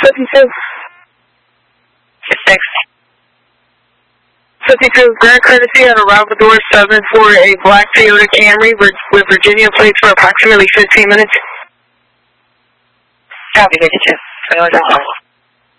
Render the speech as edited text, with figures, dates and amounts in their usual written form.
52. 6. 52, grant courtesy out of Salvador 7 for a black Toyota Camry with Virginia plates for approximately 15 minutes. Copy, 52. 21.